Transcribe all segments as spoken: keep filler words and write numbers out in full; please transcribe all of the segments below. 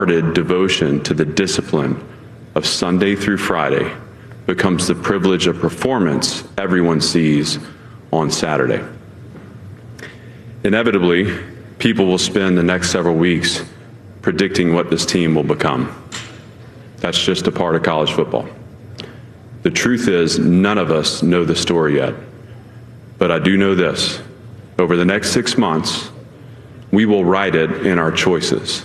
devotion to the discipline of Sunday through Friday becomes the privilege of performance everyone sees on Saturday. Inevitably, people will spend the next several weeks predicting what this team will become. That's just a part of college football. The truth is, none of us know the story yet. But I do know this. Over the next six months, we will write it in our choices.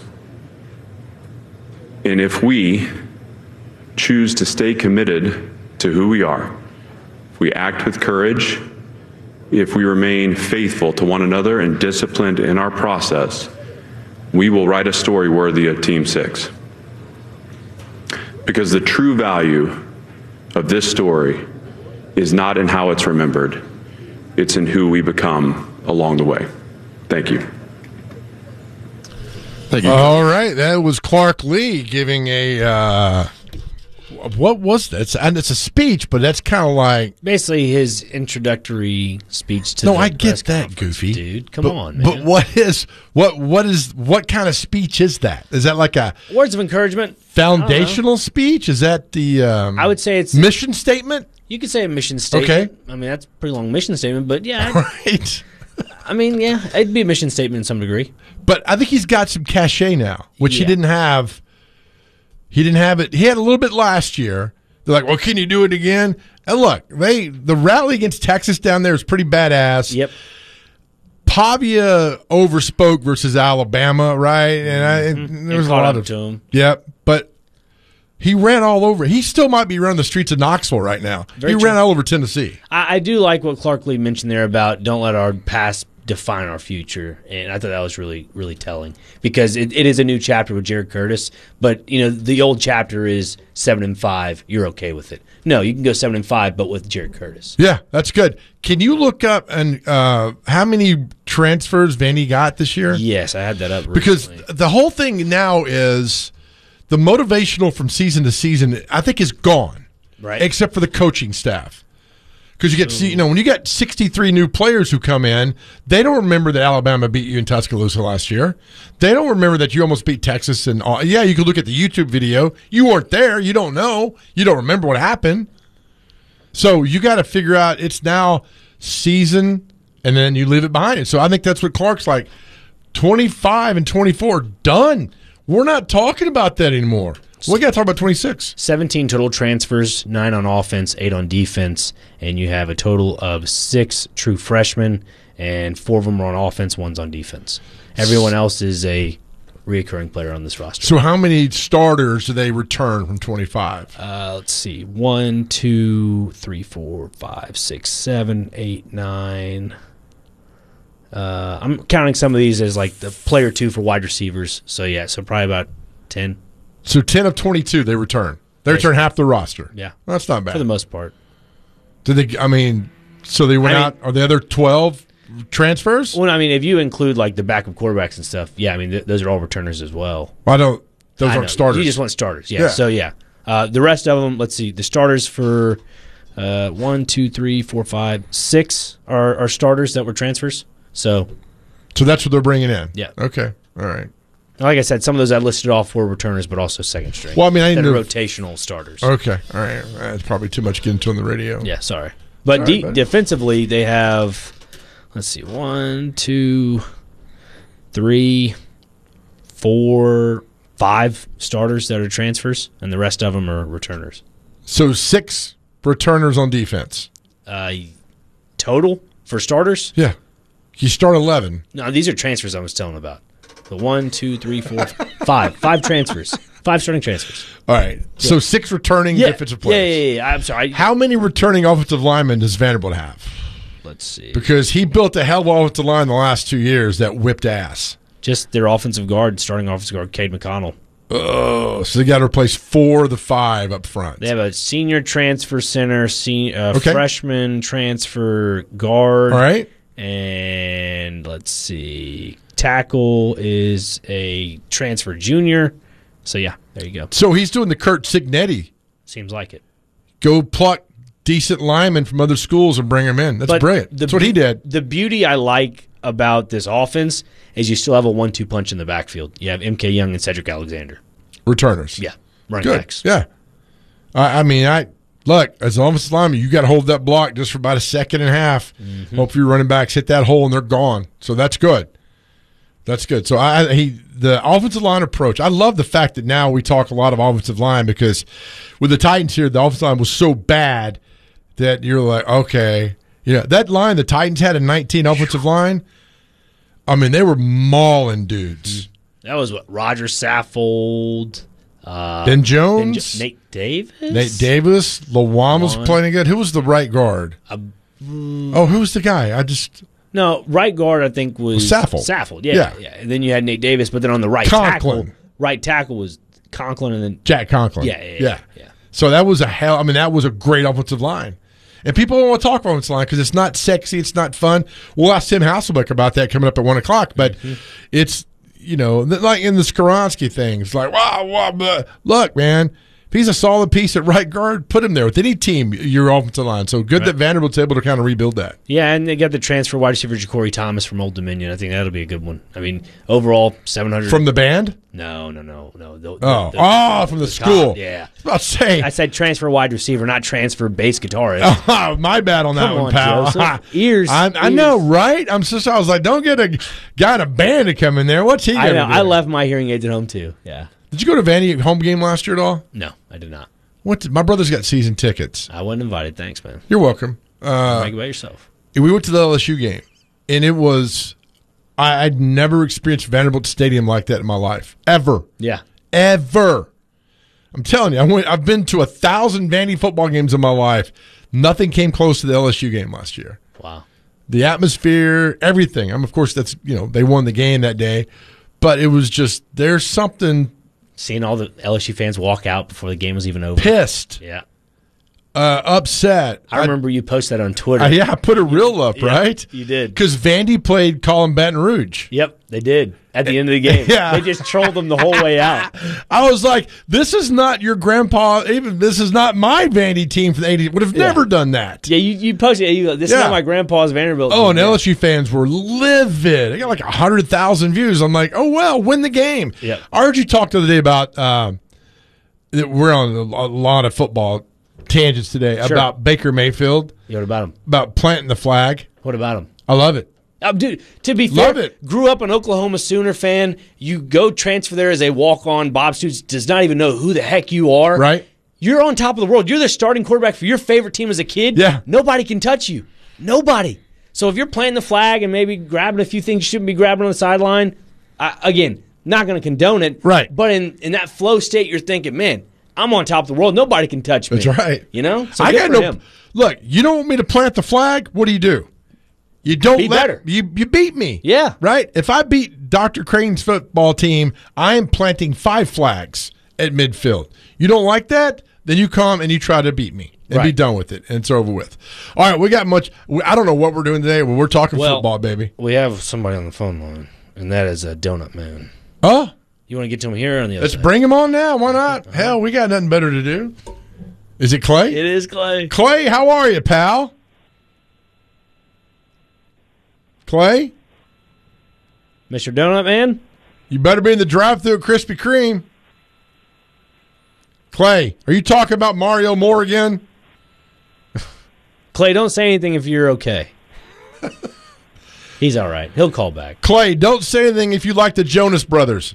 And if we choose to stay committed to who we are, if we act with courage, if we remain faithful to one another and disciplined in our process, we will write a story worthy of Team Six. Because the true value of this story is not in how it's remembered, it's in who we become along the way. Thank you. Thank you. All right, that was Clark Lea giving a uh, what was that? It's, and it's a speech, but that's kind of like basically his introductory speech to. No, the I get press that, Goofy, dude. Come but, on, man. But what is what what is what kind of speech is that? Is that like a words of encouragement, foundational speech? Is that the? Um, I would say it's mission statement. You could say a mission statement. Okay, I mean that's a pretty long mission statement, but yeah, right. I mean, yeah, it'd be a mission statement in some degree. But I think he's got some cachet now, which Yeah. he didn't have. He didn't have it. He had a little bit last year. They're like, well, can you do it again? And look, they the rally against Texas down there is pretty badass. Yep. Pavia overspoke versus Alabama, right? And, I, and there was And a caught lot up of to him. Yep. But he ran all over. He still might be running the streets of Knoxville right now. Very he true. ran all over Tennessee. I, I do like what Clark Lea mentioned there about don't let our past define our future, and I thought that was really, really telling because it, it is a new chapter with Jared Curtis. But you know, the old chapter is seven and five. You're okay with it? No, you can go seven and five, but with Jared Curtis. Yeah, that's good. Can you look up and uh, how many transfers Vandy got this year? Yes, I had that up because recently. the whole thing now is the motivational from season to season. I think is gone, right? Except for the coaching staff. Because you get, you know, when you got sixty-three new players who come in, they don't remember that Alabama beat you in Tuscaloosa last year. They don't remember that you almost beat Texas. And all. Yeah, you could look at the YouTube video. You weren't there. You don't know. You don't remember what happened. So you got to figure out it's now season, and then you leave it behind it. So I think that's what Clark's like. twenty-five and twenty-four, done. We're not talking about that anymore. We got to talk about twenty-six. seventeen total transfers, nine on offense, eight on defense, and you have a total of six true freshmen, and four of them are on offense, one's on defense. Everyone else is a reoccurring player on this roster. So how many starters do they return from twenty-five? Uh, let's see. One, two, three, four, five, six, seven, eight, nine. Uh, I'm counting some of these as like the player two for wide receivers. So, yeah, so probably about ten. So ten of twenty-two they return. They return half the roster. Yeah. Well, that's not bad. For the most part. Did they, I mean, so they went I mean- out, are the other twelve transfers? Well, I mean, if you include like the backup quarterbacks and stuff, yeah, I mean, th- those are all returners as well. I don't, those I aren't know. starters. You just want starters, yeah. Yeah. So, yeah. Uh, the rest of them, let's see, the starters for uh, one, two, three, four, five, six are, are starters that were transfers. So, So that's what they're bringing in? Yeah. Okay. All right. like I said, some of those I listed off were returners, but also second string. Well, I mean, I that know- are rotational starters. Okay. All right. That's probably too much getting to on the radio. Yeah, sorry. But All de- right, buddy. defensively, they have, let's see, one, two, three, four, five starters that are transfers, and the rest of them are returners. So six returners on defense. Uh, total for starters? Yeah. You start eleven. No, these are transfers I was telling about. The one, two, three, four, five. Five transfers. Five starting transfers. All right. So six returning Yeah, defensive yeah, players. yeah, yeah. I'm sorry. How many returning offensive linemen does Vanderbilt have? Let's see. Because he built a hell of an offensive line the last two years that whipped ass. Just their offensive guard, starting offensive guard, Cade McConnell. Oh, so they got to replace four of the five up front. They have a senior transfer center, sen- uh, Okay. freshman transfer guard. All right. And let's see. Tackle is a transfer junior. So, yeah, there you go. So he's doing the Kurt Signetti. Seems like it. Go pluck decent linemen from other schools and bring them in. That's But brilliant. the That's what he beau- did. The beauty I like about this offense is you still have a one two punch in the backfield. You have M K Young and Cedric Alexander. returners. Yeah, running Good. backs. Yeah. I, I mean, I look, as an offensive lineman, you got to hold that block just for about a second and a half. Mm-hmm. Hope your running backs hit that hole and they're gone. So that's good. That's good. So I he the offensive line approach. I love the fact that now we talk a lot of offensive line because with the Titans here, the offensive line was so bad that you're like, okay, you know that line the Titans had in nineteen offensive line. I mean, they were mauling dudes. That was what Roger Saffold, uh, Ben Jones, ben jo- Nate Davis, Nate Davis, Lawan was playing good. Who was the right guard? Uh, oh, who was the guy? I just. No, right guard I think was Saffold. Saffold, yeah, Yeah. yeah. And then you had Nate Davis, but then on the right Conklin. tackle, right tackle was Conklin, and then Jack Conklin. Yeah, yeah, yeah, yeah. yeah. So that was a hell. I mean, that was a great offensive line, and people don't want to talk about offensive line because it's not sexy, it's not fun. We'll ask Tim Hasselbeck about that coming up at one o'clock. But mm-hmm. it's you know like in the Skoronski thing, it's like wow, wow, blah. Look, man. If he's a solid piece at right guard, put him there with any team, your offensive line. So good right. that Vanderbilt's able to kind of rebuild that. Yeah, and they got the transfer wide receiver Ja'Cory Thomas from Old Dominion. I think that'll be a good one. I mean, overall, seven hundred. From the band? No, no, no, no. The, oh, the, oh, from the, the school. Top, yeah. I was about to say. I said transfer wide receiver, not transfer bass guitarist. Oh, my bad on that Come one, on, pal. Ears, I, I ears. know, right? I'm just. I was like, don't get a guy in a band to come in there. What's he going to do? I left my hearing aids at home, too. Yeah. Did you go to Vandy home game last year at all? No, I did not. What did, my brother's got season tickets. I wasn't invited. Thanks, man. You're welcome. Uh, Think about yourself. We went to the L S U game, and it was I, I'd never experienced Vanderbilt Stadium like that in my life, ever. Yeah, ever. I'm telling you, I went. I've been to a thousand Vandy football games in my life. Nothing came close to the L S U game last year. Wow. The atmosphere, everything. I mean, of course, that's you know they won the game that day, but it was just there's something. Seeing all the L S U fans walk out before the game was even over. Pissed. Yeah. Uh, upset. I remember I, you posted that on Twitter. Uh, yeah, I put a reel up, yeah, right? You did. Because Vandy played Colin Baton Rouge. Yep, they did. At the end of the game. Yeah. They just trolled them the whole way out. I was like, this is not your grandpa, even this is not my Vandy team from the eighties. Would have yeah. never done that. Yeah, you, you posted it. You go, this yeah. is not my grandpa's Vanderbilt team. Oh, and L S U fans were livid. They got like one hundred thousand views. I'm like, oh, well, win the game. Yep. I heard you talk the other day about, um, we're on a lot of football tangents today sure. about Baker Mayfield. Yeah, what about him? About planting the flag. What about him? I love it. Uh, dude, to be fair, love it. Grew up an Oklahoma Sooner fan. You go transfer there as a walk-on. Bob Stoops does not even know who the heck you are. Right. You're on top of the world. You're the starting quarterback for your favorite team as a kid. Yeah. Nobody can touch you. Nobody. So if you're planting the flag and maybe grabbing a few things you shouldn't be grabbing on the sideline, uh, again, not going to condone it. Right. But in, in that flow state, you're thinking, man, I'm on top of the world. Nobody can touch me. That's right. You know? So I got no. Him. Look, you don't want me to plant the flag. What do you do? You don't be let better. you. You beat me. Yeah. Right. If I beat Doctor Crane's football team, I am planting five flags at midfield. You don't like that? Then you come and you try to beat me and right. be done with it, and it's over with. All right, we got much. I don't know what we're doing today, but we're talking well, football, baby. We have somebody on the phone line, and that is a Donut Man. Oh. You want to get to him here or on the other Let's side? bring him on now. Why not? Uh-huh. Hell, we got nothing better to do. Is it Clay? It is Clay. Clay, how are you, pal? Clay? Mister Donut Man? You better be in the drive-thru at Krispy Kreme. Clay, are you talking about Mario Moore again? Clay, don't say anything if you're okay. He's all right. He'll call back. Clay, don't say anything if you like the Jonas Brothers.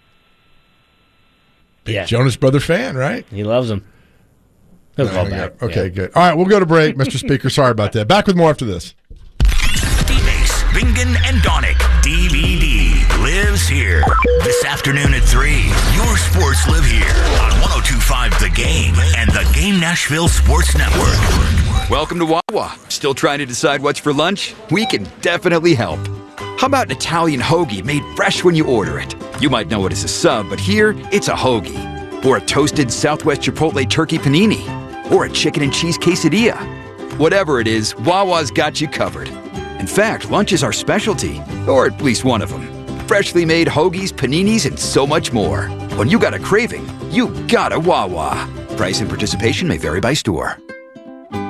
Big yeah. Jonas Brother fan, right? He loves them. He'll call back. Go. Okay, yeah. good. All right, we'll go to break, Mister Speaker. Sorry about that. Back with more after this. D-Base, Bingen, and Donick. D V D lives here. This afternoon at three, your sports live here on one oh two point five The Game and the Game Nashville Sports Network. Welcome to Wawa. Still trying to decide what's for lunch? We can definitely help. How about an Italian hoagie made fresh when you order it? You might know it as a sub, but here, it's a hoagie. Or a toasted Southwest Chipotle turkey panini. Or a chicken and cheese quesadilla. Whatever it is, Wawa's got you covered. In fact, lunch is our specialty, or at least one of them. Freshly made hoagies, paninis, and so much more. When you got a craving, you got a Wawa. Price and participation may vary by store.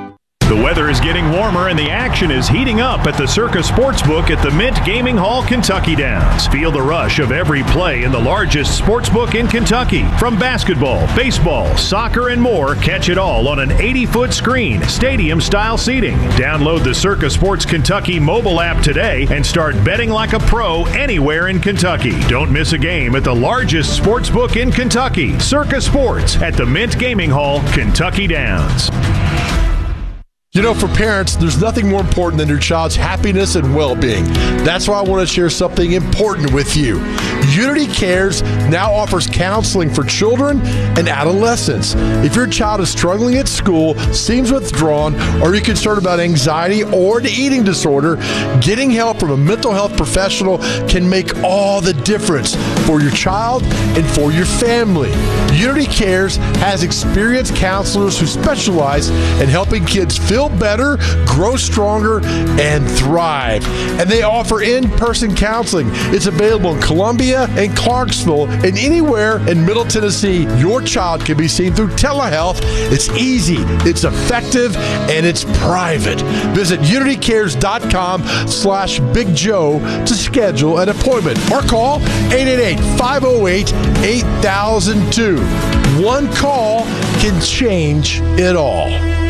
The weather is getting warmer and the action is heating up at the Circa Sportsbook at the Mint Gaming Hall, Kentucky Downs. Feel the rush of every play in the largest sportsbook in Kentucky. From basketball, baseball, soccer, and more, catch it all on an eighty-foot screen, stadium-style seating. Download the Circa Sports Kentucky mobile app today and start betting like a pro anywhere in Kentucky. Don't miss a game at the largest sportsbook in Kentucky, Circa Sports at the Mint Gaming Hall, Kentucky Downs. You know, for parents, there's nothing more important than your child's happiness and well-being. That's why I want to share something important with you. Unity Cares now offers counseling for children and adolescents. If your child is struggling at school, seems withdrawn, or you're concerned about anxiety or an eating disorder, getting help from a mental health professional can make all the difference for your child and for your family. Unity Cares has experienced counselors who specialize in helping kids feel better, grow stronger, and thrive. And they offer in-person counseling. It's available in Columbia and Clarksville and anywhere in Middle Tennessee. Your child can be seen through telehealth. It's easy, it's effective, and it's private. Visit unitycares.com slash Big Joe to schedule an appointment or call eight eight eight, five oh eight, eight thousand two. One call can change it all.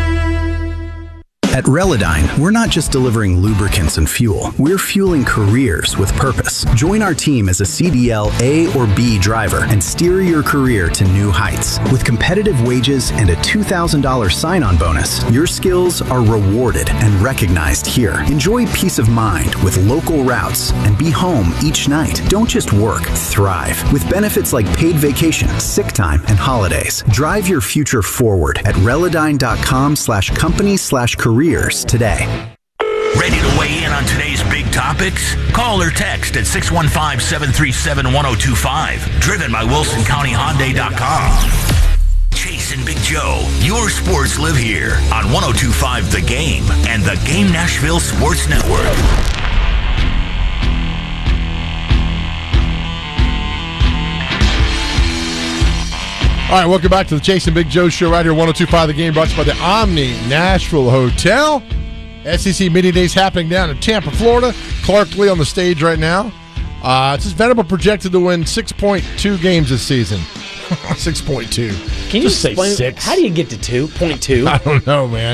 At Relodyne, we're not just delivering lubricants and fuel. We're fueling careers with purpose. Join our team as a C D L A or B driver and steer your career to new heights. With competitive wages and a two thousand dollars sign-on bonus, your skills are rewarded and recognized here. Enjoy peace of mind with local routes and be home each night. Don't just work, thrive. With benefits like paid vacation, sick time, and holidays. Drive your future forward at Relodyne.com slash company slash career today. Ready to weigh in on today's big topics? Call or text at six one five, seven three seven, one oh two five. Driven by Wilson County Hyundai dot com. Chase and Big Joe, your sports live here on one oh two five The Game and the Game Nashville Sports Network. All right, welcome back to the Chase and Big Joe Show right here, one oh two point five The Game, brought to you by the Omni Nashville Hotel. S E C Media Days happening down in Tampa, Florida. Clark Lee on the stage right now. Uh, it's just Vanderbilt projected to win six point two games this season. six point two. Can you just explain, say six? How do you get to two point two? I don't know, man.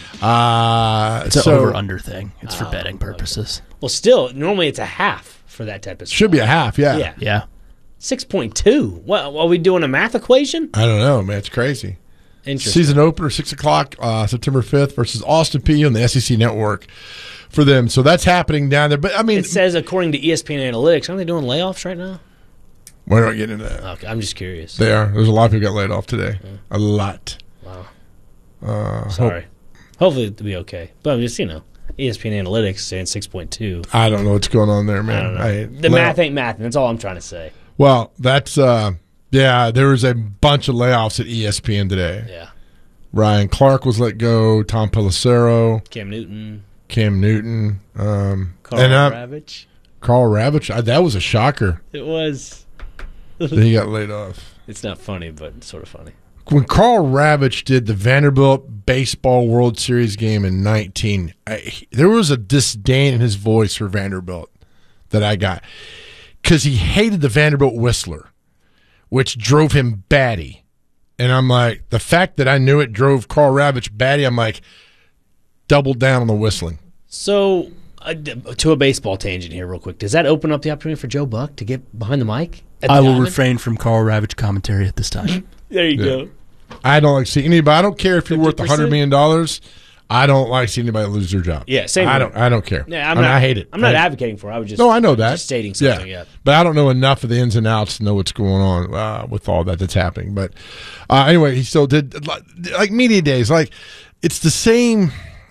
Uh, it's an so, over-under thing. It's for oh, betting purposes. Okay. Well, still, normally it's a half for that type of stuff. Should be a half, yeah. Yeah. Yeah. six point two. What, are we doing a math equation? I don't know, man. It's crazy. Interesting. Season opener, six o'clock, uh, September fifth versus Austin Peay on the S E C Network for them. So that's happening down there. But, I mean. It says, according to E S P N Analytics, aren't they doing layoffs right now? We're not getting into that. Okay, I'm just curious. They are. There's a lot of people got laid off today. Yeah. A lot. Wow. Uh, Sorry. Hope. Hopefully it'll be okay. But I'm just, you know, E S P N Analytics saying six point two. I don't know what's going on there, man. I don't know. I, the math ain't math, and that's all I'm trying to say. Well, that's, uh, yeah, there was a bunch of layoffs at E S P N today. Yeah. Ryan Clark was let go, Tom Pelissero. Cam Newton. Cam Newton. Um, Carl and, uh, Ravitch. Carl Ravitch. I, that was a shocker. It was. Then he got laid off. It's not funny, but sort of funny. When Carl Ravitch did the Vanderbilt Baseball World Series game in nineteen, I, there was a disdain in his voice for Vanderbilt that I got because he hated the Vanderbilt Whistler, which drove him batty. And I'm like, the fact that I knew it drove Carl Ravitch batty, I'm like, doubled down on the whistling. So, uh, to a baseball tangent here real quick, does that open up the opportunity for Joe Buck to get behind the mic? At the I will Diamond? refrain from Carl Ravitch commentary at this time. There you Yeah. go. I don't like seeing anybody. I don't care if you're worth one hundred million dollars. I don't like seeing anybody lose their job. Yeah, same I here. don't. I don't care. Yeah, I, I'm mean, not, I hate it. I'm not I, advocating for it. I was just no, I know that. Just stating something. Yeah. yeah. But I don't know enough of the ins and outs to know what's going on uh, with all that that's happening. But uh, anyway, he still did like, like media days. Like it's the same.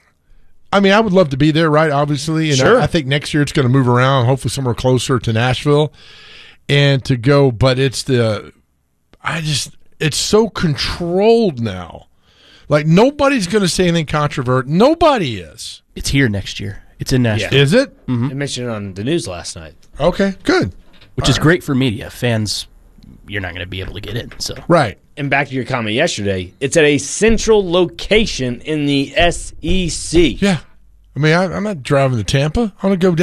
I mean, I would love to be there, right? Obviously, and sure. I, I think next year it's going to move around. Hopefully, somewhere closer to Nashville, and to go. But it's the. I just. It's so controlled now. Like, nobody's going to say anything controversial. Nobody is. It's here next year. It's in Nashville. Yeah. Is it? Mm-hmm. I mentioned it on the news last night. Okay, good. Which All is right. great for media. Fans you're not going to be able to get in. So Right. And back to your comment yesterday, it's at a central location in the S E C. Yeah. I mean, I, I'm not driving to Tampa. I want to go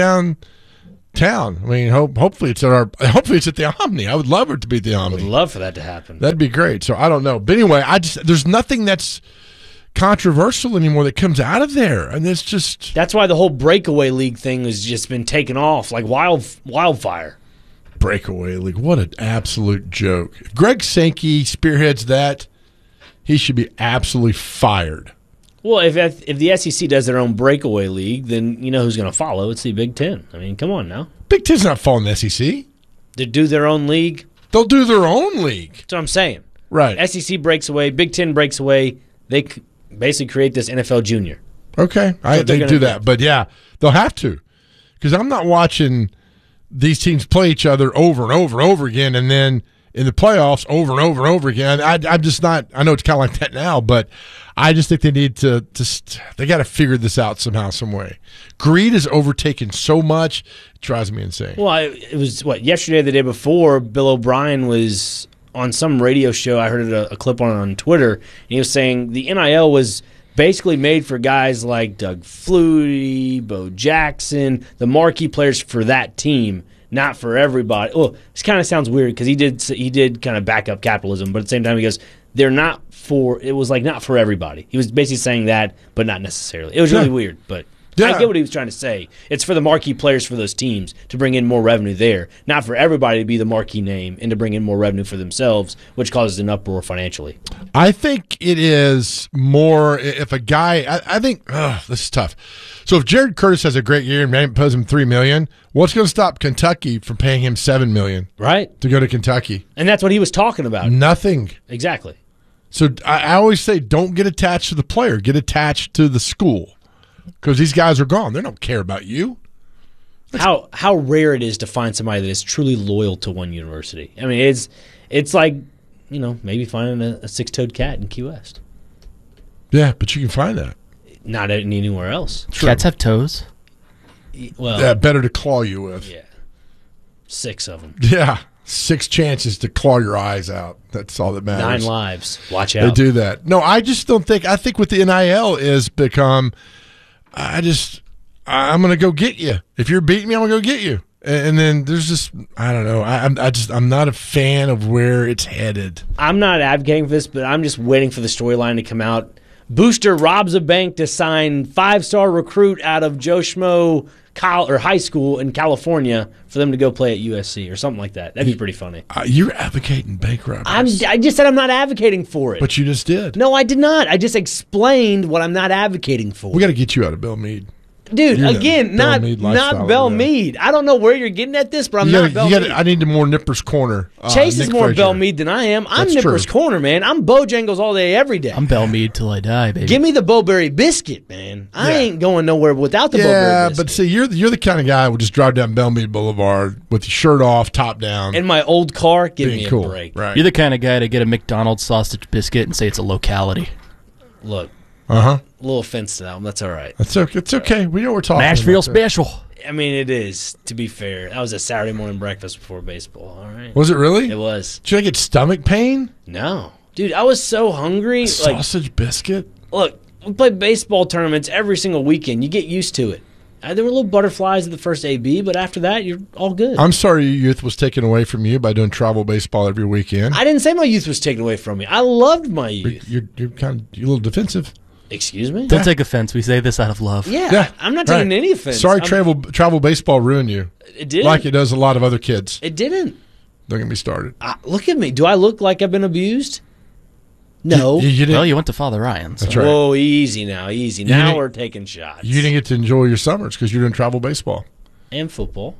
downtown. I mean, hope, hopefully it's at our. Hopefully it's at the Omni. I would love it to be at the I would Omni. love for that to happen. That'd be great. So I don't know, but anyway, I just there's nothing that's controversial anymore that comes out of there, and it's just That's why the whole breakaway league thing has just been taken off like wild wildfire. breakaway league. What an absolute joke! If Greg Sankey spearheads that, he should be absolutely fired. Well, if if the S E C does their own breakaway league, then you know who's going to follow. It's the Big Ten. I mean, come on now. Big Ten's not following the S E C. They do their own league. They'll do their own league. That's what I'm saying. Right. S E C breaks away. Big Ten breaks away. They c- basically create this N F L Junior. Okay, I, what they're they gonna do do. that, but yeah, they'll have to because I'm not watching these teams play each other over and over and over again, and then in the playoffs over and over and over again. I, I'm just not. I know it's kind of like that now, but I just think they need to. to they got to figure this out somehow, some way. Greed has overtaken so much; it drives me insane. Well, I, it was what yesterday, or the day before. Bill O'Brien was on some radio show. I heard a, a clip on on Twitter, and he was saying the N I L was basically made for guys like Doug Flutie, Bo Jackson, the marquee players for that team, not for everybody. Well, this kind of sounds weird because he did he did kind of back up capitalism, but at the same time he goes, they're not for. It was like not for everybody. He was basically saying that, but not necessarily. It was really Yeah. weird, but. Yeah. I get what he was trying to say. It's for the marquee players for those teams to bring in more revenue there, not for everybody to be the marquee name and to bring in more revenue for themselves, which causes an uproar financially. I think it is more if a guy. I, I think ugh, this is tough. So if Jared Curtis has a great year and man pays him three million, what's going to stop Kentucky from paying him seven million Right? to go to Kentucky? And that's what he was talking about. Nothing. Exactly. So I, I always say, don't get attached to the player. Get attached to the school because these guys are gone. They don't care about you. How how rare it is to find somebody that is truly loyal to one university. I mean, it's it's like, you know, maybe finding a, a six-toed cat in Key West. Yeah, but you can find that. Not anywhere else. cats have toes. Well, Yeah, better to claw you with. yeah. Six of them. Yeah, six chances to claw your eyes out. That's all that matters. Nine lives. Watch They out. do that. No, I just don't think. I think with the N I L is become. I just. I'm going to go get you. If you're beating me, I'm going to go get you. And, and then there's just. I don't know. I, I'm. I just. I'm not a fan of where it's headed. I'm not advocating for this, but I'm just waiting for the storyline to come out. Booster robs a bank to sign five-star recruit out of Joe Schmo Kyle, or high school in California for them to go play at U S C or something like that. That'd be pretty funny. Uh, you're advocating bank robberies. I'm, I just said I'm not advocating for it. But you just did. No, I did not. I just explained what I'm not advocating for. We got to get you out of Bill Meade. Dude, You're the again, Bell not Meade lifestyle not Bell over there. Meade. I don't know where you're getting at this, but I'm You not gotta, Bell you gotta, Meade. I need more Nipper's Corner. Uh, Chase is Nick more Frazier. Bell Meade than I am. I'm That's Nipper's true. Corner, man. I'm Bojangles all day, every day. I'm Bell Mead till I die, baby. Give me the Bowberry biscuit, man. I Yeah. ain't going nowhere without the Yeah, Bowberry biscuit. but see, you're you're the kind of guy who would just drive down Bellmead Boulevard with your shirt off, top down, in my old car, give being me a cool. break. Right? You're the kind of guy to get a McDonald's sausage biscuit and say it's a locality. Look, Uh huh. a little offense to that one. That's all right. It's okay. It's okay. We know what we're talking Nashville about there. special. I mean, it is, to be fair. That was a Saturday morning breakfast before baseball, all right? Was it really? It was. Did you get stomach pain? No. Dude, I was so hungry. Like, Sausage biscuit? look, we play baseball tournaments every single weekend. You get used to it. Uh, there were little butterflies at the first A B, but after that, you're all good. I'm sorry your youth was taken away from you by doing travel baseball every weekend. I didn't say my youth was taken away from me. I loved my You're, youth. you're, you're kind of you're a little defensive. Excuse me? Don't take offense. We say this out of love. Yeah, Yeah, I, am not right. taking any offense. Sorry, I'm- travel travel baseball ruined you, It didn't. like it does a lot of other kids. It didn't. Don't get me started. Uh, look at me. Do I look like I've been abused? No. You, you didn't. Well, you went to Father Ryan. So. That's right. Whoa, easy now, easy. Now didn't- we're taking shots. You didn't get to enjoy your summers because you're doing travel baseball. And football.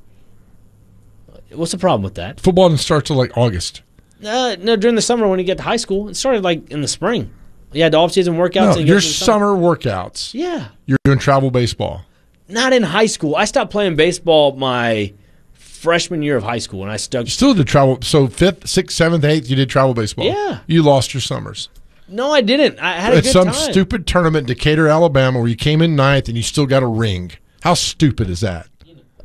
What's the problem with that? Football didn't start till like August. Uh, no, during the summer when you get to high school. It started like in the spring. You had the off-season workouts. No, and you your get to the summer workouts. Yeah. You're doing travel baseball. Not in high school. I stopped playing baseball my freshman year of high school, and I stuck. You still did travel. So fifth, sixth, seventh, eighth, you did travel baseball. Yeah. You lost your summers. No, I didn't. I had a At good some time. stupid tournament in Decatur, Alabama, where you came in ninth and you still got a ring. How stupid is that?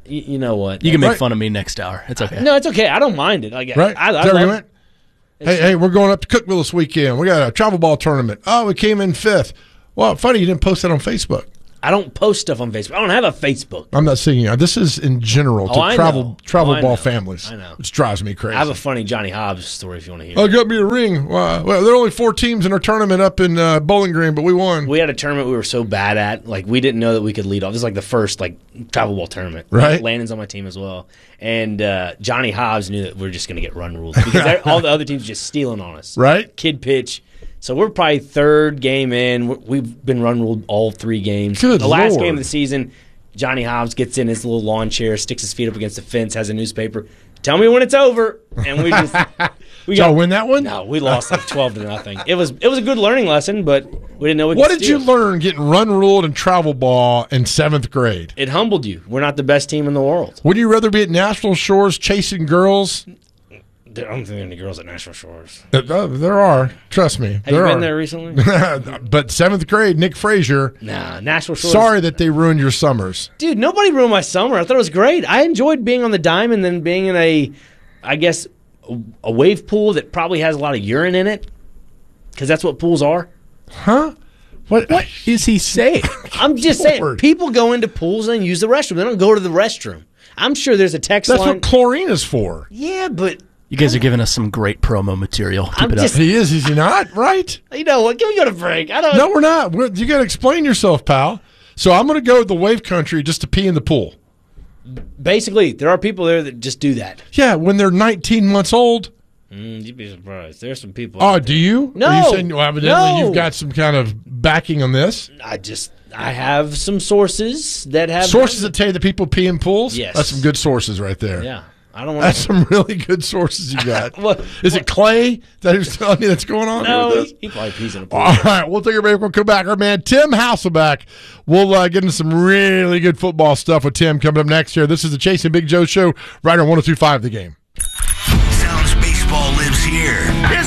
you, you know what? You can make Right. fun of me next hour. It's okay. No, it's okay. I don't mind it. Like, Right? I, I, Is that where you love, went? Hey, hey, we're going up to Cookville this weekend. We got a travel ball tournament. Oh, we came in fifth. Well, funny you didn't post that on Facebook. I don't post stuff on Facebook. I don't have a Facebook. I'm not seeing you. This is in general to Oh, I travel know. travel Oh, I ball know. families. I know. Which drives me crazy. I have a funny Johnny Hobbs story if you want to hear. Oh, got me a ring. Well, well, there are only four teams in our tournament up in uh, Bowling Green, but we won. We had a tournament we were so bad at, like we didn't know that we could lead off. This is like the first like travel ball tournament. Right. Landon's on my team as well, and uh, Johnny Hobbs knew that we were just going to get run ruled because they're- all the other teams were just stealing on us. Right. Kid pitch. So we're probably third game in. We're- We've been run ruled all three games. Good the last Lord. game of the season, Johnny Hobbs gets in his little lawn chair, sticks his feet up against the fence, has a newspaper. Tell me when it's over, and we just we Did y'all win that one? No, we lost like twelve to nothing. It was it was a good learning lesson, but we didn't know we could What did you steal. learn getting run ruled in travel ball in seventh grade? It humbled you. We're not the best team in the world. Would you rather be at National Shores chasing girls? There, I don't think there are any girls at National Shores. Uh, uh, there are. Trust me. Have there you been are. there recently? But seventh grade, Nick Frazier. Nah, National Shores. Sorry that they ruined your summers. Dude, nobody ruined my summer. I thought it was great. I enjoyed being on the dime and then being in a, I guess, a, a wave pool that probably has a lot of urine in it, because that's what pools are. Huh? What? What is he saying? I'm just saying, Lord. people go into pools and use the restroom. They don't go to the restroom. I'm sure there's a text That's line. what chlorine is for. Yeah, but You guys are giving us some great promo material. Keep I'm it just- up. He is, is he not? Right? you know what? Can we go to break? I don't. No, we're not. We're, you got to explain yourself, pal. So I'm going to go to the wave country just to pee in the pool. Basically, there are people there that just do that. Yeah, when they're nineteen months old. Mm, you'd be surprised. There's some people. Oh, do you? No. Are you saying, well, evidently No. you've got some kind of backing on this? I just I have some sources that have Sources that tell you that people pee in pools? Yes. That's some good sources right there. Yeah, I don't want That's some really good sources you got. What- Is it Clay that who's telling you that's going on? No, with this? he, he probably pees in a pool. All right, we'll take a break. We'll come back. Our man Tim Hasselback. We'll uh, get into some really good football stuff with Tim coming up next year. This is the Chasing Big Joe Show right on one oh two point five The Game. Sounds baseball lives here.